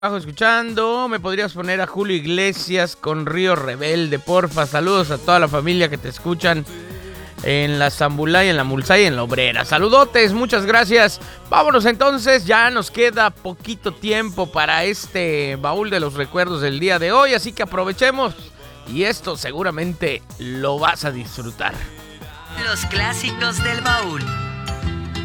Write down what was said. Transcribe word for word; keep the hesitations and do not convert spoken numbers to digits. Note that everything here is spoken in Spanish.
Bajo escuchando, me podrías poner a Julio Iglesias con Río Rebelde, porfa. Saludos a toda la familia que te escuchan en la Zambulay, en la Mulsay y en la Obrera. Saludotes, muchas gracias. Vámonos entonces, ya nos queda poquito tiempo para este baúl de los recuerdos del día de hoy, así que aprovechemos y esto seguramente lo vas a disfrutar. Los clásicos del baúl.